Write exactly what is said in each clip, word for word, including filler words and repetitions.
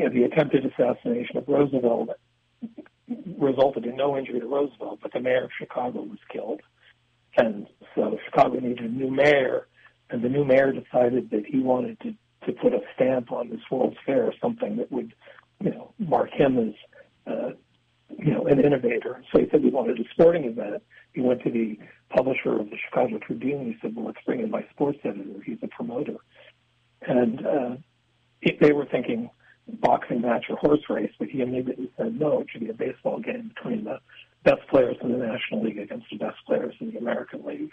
you know, the attempted assassination of Roosevelt resulted in no injury to Roosevelt, but the mayor of Chicago was killed. And so Chicago needed a new mayor, and the new mayor decided that he wanted to, to put a stamp on this World's Fair, something that would, you know, mark him as, uh, you know, an innovator. So he said he wanted a sporting event. He went to the publisher of the Chicago Tribune. He said, well, let's bring in my sports editor. He's a promoter. And uh, it, they were thinking boxing match or horse race, but he immediately said, no, it should be a baseball game between the best players in the National League against the best players in the American League.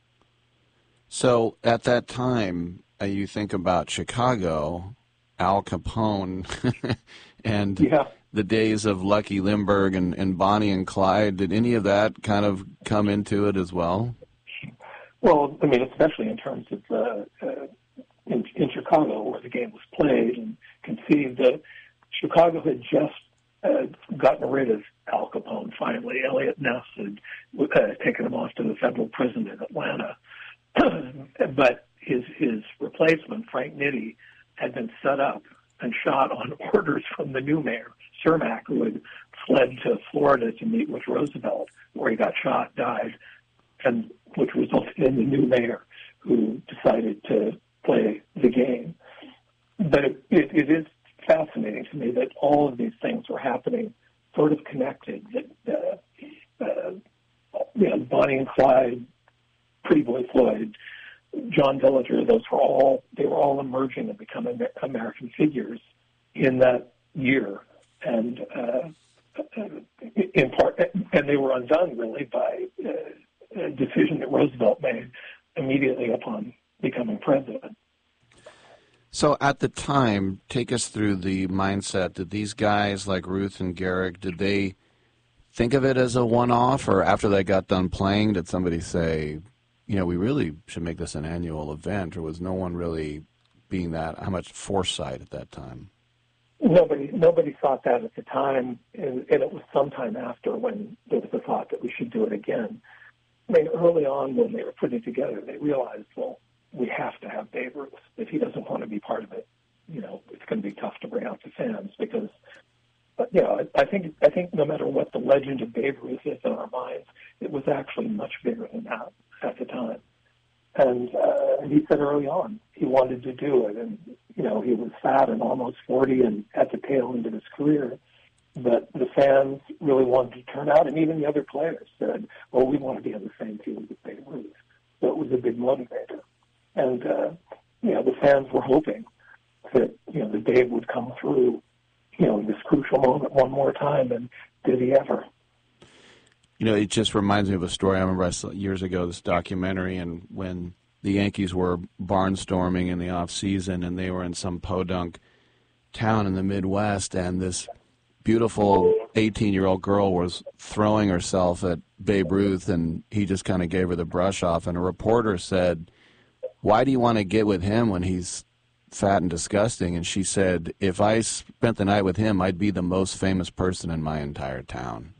So at that time, uh, you think about Chicago, Al Capone, and yeah. the days of Lucky Lindbergh and, and Bonnie and Clyde. Did any of that kind of come into it as well? Well, I mean, especially in terms of uh, uh, in, in Chicago, where the game was played and conceived. Uh, Chicago had just uh, gotten rid of Al Capone, finally. Elliot Ness had uh, taken him off to the federal prison in Atlanta. But his his replacement, Frank Nitti, had been set up and shot on orders from the new mayor, Cermak, who had fled to Florida to meet with Roosevelt, where he got shot, died, and which resulted in the new mayor who decided to play the game. But it, it, it is fascinating to me that all of these things were happening sort of connected, that uh, uh, you know, Bonnie and Clyde, Pretty Boy Floyd, John Dillinger, those were all, they were all emerging and becoming American figures in that year. And uh, in part, and they were undone really by uh, a decision that Roosevelt made immediately upon becoming president. So at the time, take us through the mindset. Did these guys like Ruth and Gehrig, did they think of it as a one-off, or after they got done playing, did somebody say, you know, we really should make this an annual event, or was no one really being that, how much foresight at that time? Nobody nobody thought that at the time, and, and it was sometime after when there was the thought that we should do it again. I mean, early on when they were putting it together, they realized, well, we have to have Babe Ruth. If he doesn't want to be part of it, you know, it's going to be tough to bring out the fans because, you know, I, I think I think no matter what the legend of Babe Ruth is in our minds, it was actually much bigger than that at the time. And uh, he said early on he wanted to do it, and you know, he was fat and almost forty and at the tail end of his career. But the fans really wanted to turn out, and even the other players said, well, we want to be on the same field with Babe Ruth. So it was a big motivator. And, uh, you know, the fans were hoping that, you know, the Babe would come through, you know, this crucial moment one more time, and did he ever? You know, it just reminds me of a story I remember I saw years ago, this documentary, and when the Yankees were barnstorming in the off season, and they were in some podunk town in the Midwest, and this beautiful eighteen-year-old girl was throwing herself at Babe Ruth, and he just kind of gave her the brush off. And a reporter said, why do you want to get with him when he's fat and disgusting? And she said, if I spent the night with him, I'd be the most famous person in my entire town.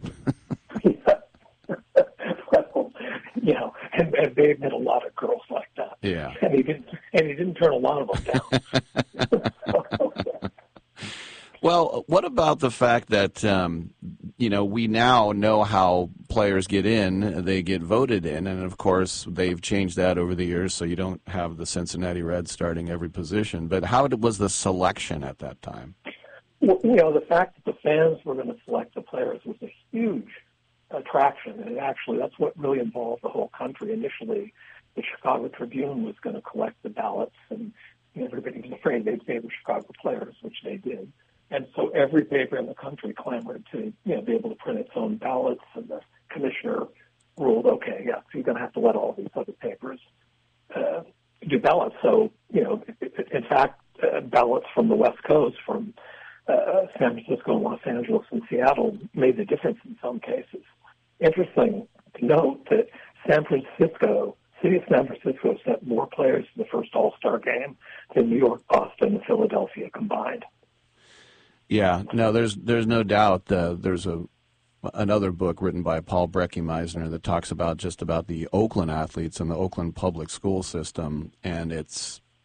Well, you know, and, and Babe met a lot of girls like that. Yeah. And he didn't, and he didn't turn a lot of them down. Well, what about the fact that, um, you know, we now know how players get in, they get voted in, and of course they've changed that over the years, so you don't have the Cincinnati Reds starting every position. But how did, was the selection at that time? Well, you know, the fact that the fans were going to select the players was a huge attraction, and actually that's what really involved the whole country. Initially, the Chicago Tribune was going to collect the ballots, and you know, everybody was afraid they'd favor Chicago players, which they did. And so every paper in the country clamored to, you know, be able to print its own ballots, and the commissioner ruled, okay, yeah, so you're going to have to let all these other papers uh, do ballots. So, you know, in fact, uh, ballots from the West Coast, from uh, San Francisco, Los Angeles, and Seattle made the difference in some cases. Interesting to note that San Francisco, city of San Francisco sent more players to the first All-Star game than New York, Boston, and Philadelphia combined. Yeah, no, there's there's no doubt. Uh, there's a another book written by Paul Brecky-Meisner that talks about just about the Oakland athletes and the Oakland public school system, and it's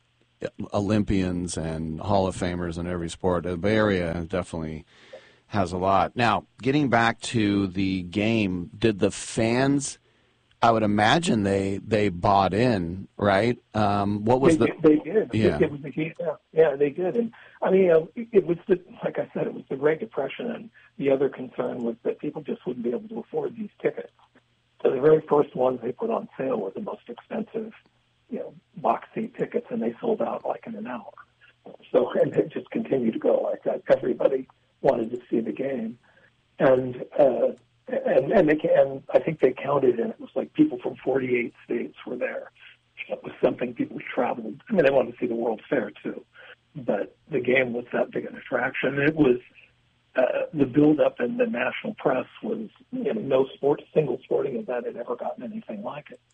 Olympians and Hall of Famers in every sport. The Bay Area definitely has a lot. Now, getting back to the game, did the fans, I would imagine they they bought in, right? Um, what was they, the... They did. Yeah. It was the, yeah, yeah, they did. And, I mean, uh, it, it was, the, like I said, it was the Great Depression, and the other concern was that people just wouldn't be able to afford these tickets. So the very first ones they put on sale were the most expensive, you know, box seat tickets, and they sold out like in an hour. So, and it just continued to go like that. Everybody wanted to see the game. And, uh, and, and, they, and I think they counted, and it was like people from forty-eight states were there. It was something people traveled. I mean, they wanted to see the World's Fair, too. But the game was that big an attraction. It was, uh, the build-up in the national press was, you know, no sport, single sporting event had ever gotten anything like it.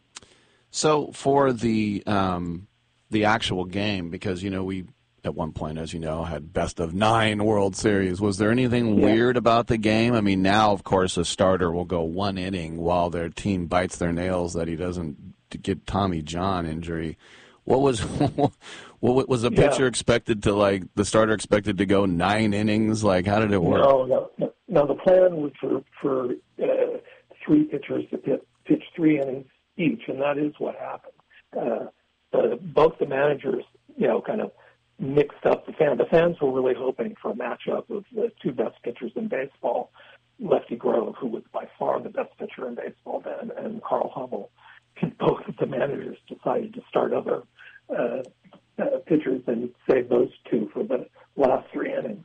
So for the um, the actual game, because, you know, we, at one point, as you know, had best of nine World Series. Was there anything yeah. weird about the game? I mean, now, of course, a starter will go one inning while their team bites their nails that he doesn't get Tommy John injury. What was what was the pitcher yeah. expected to, like, the starter expected to go nine innings? Like, how did it work? No, no, no. no the plan was for, for uh, three pitchers to pitch, pitch three innings each, and that is what happened. Uh, uh, both the managers, you know, kind of mixed up the fans. The fans were really hoping for a matchup of the two best pitchers in baseball, Lefty Grove, who was by far the best pitcher in baseball then, and Carl Hummel. And both of the managers decided to start other uh, uh, pitchers and save those two for the last three innings.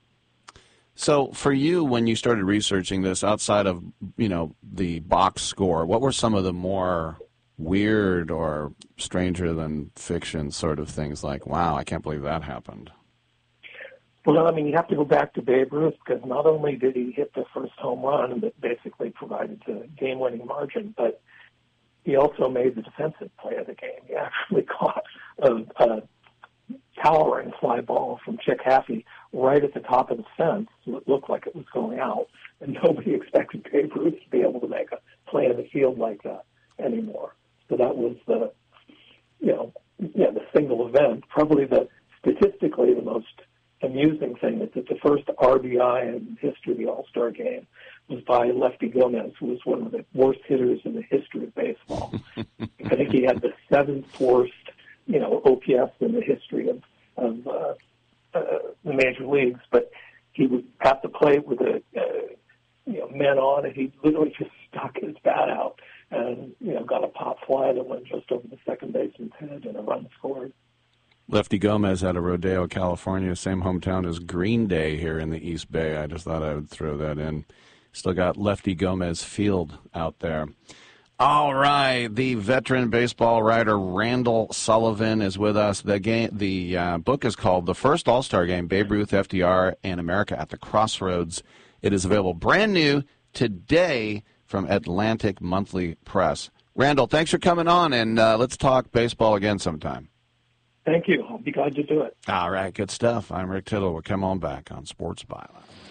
So for you, when you started researching this, outside of, you know, the box score, what were some of the more weird or stranger than fiction sort of things, like, wow, I can't believe that happened? Well, I mean, you have to go back to Babe Ruth, because not only did he hit the first home run that basically provided the game-winning margin, but he also made the defensive play of the game. He actually caught a, a towering fly ball from Chick Haffey right at the top of the fence. It looked like it was going out, and nobody expected Babe Ruth to be able to make a play in the field like that anymore. So that was the, you know, yeah, the single event. Probably the statistically the most amusing thing is that the first R B I in history of the All-Star game was by Lefty Gomez, who was one of the worst hitters in the history of baseball. I think he had the seventh worst, you know, O P S in the history of, of uh, uh, the major leagues. But he was at the plate with a, uh, you know, men on, and he literally just stuck his bat out and, you know, got a pop fly that went just over the second baseman's head, and a run scored. Lefty Gomez out of Rodeo, California, same hometown as Green Day here in the East Bay. I just thought I would throw that in. Still got Lefty Gomez Field out there. All right, the veteran baseball writer Randall Sullivan is with us. The game, the uh, book is called The First All-Star Game, Babe Ruth, F D R, and America at the Crossroads. It is available brand new today from Atlantic Monthly Press. Randall, thanks for coming on, and uh, let's talk baseball again sometime. Thank you. I'll be glad to do it. All right, good stuff. I'm Rick Tittle. We'll come on back on Sports Byline.